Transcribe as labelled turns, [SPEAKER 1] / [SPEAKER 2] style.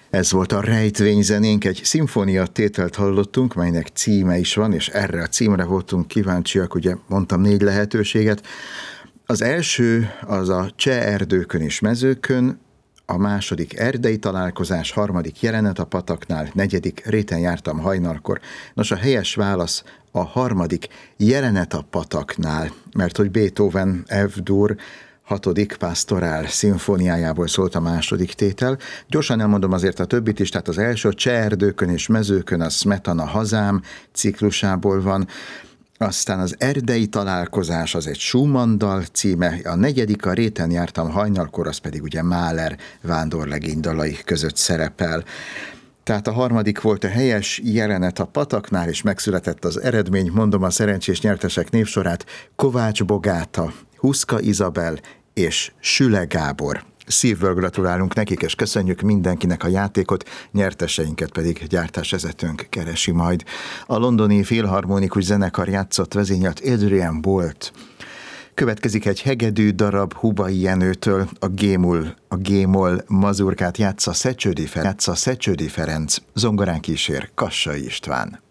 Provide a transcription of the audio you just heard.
[SPEAKER 1] Ez volt a rejtvényzenénk, egy szimfónia tételt hallottunk, melynek címe is van, és erre a címre voltunk kíváncsiak, ugye mondtam 4 lehetőséget. Az első az a Cseh erdőkön és mezőkön, a második erdei találkozás, harmadik jelenet a pataknál, negyedik réten jártam hajnalkor. Nos, a helyes válasz a harmadik jelenet a pataknál, mert hogy Beethoven F-dur 6. Pastorál szimfóniájából szólt a második tétel. Gyorsan elmondom azért a többit is, tehát az első Cseh erdőkön és mezőkön a Smetana hazám ciklusából van, aztán az erdei találkozás az egy Schumann dal címe, a negyedik a réten jártam hajnalkor, az pedig ugye Mahler vándorlegény dalai között szerepel. Tehát a harmadik volt a helyes jelenet a pataknál, és megszületett az eredmény, mondom a szerencsés nyertesek névsorát: Kovács Bogáta, Huszka Izabel és Süle Gábor. Szívből gratulálunk nekik, és köszönjük mindenkinek a játékot, nyerteseinket pedig gyártásvezetőnk keresi majd. A londoni filharmonikus zenekar játszott, vezényelt Adrian Bolt. Következik egy hegedű darab Hubai Jenőtől, a G-moll mazurkát játsza Szecsődi Ferenc, zongorán kísér Kassai István.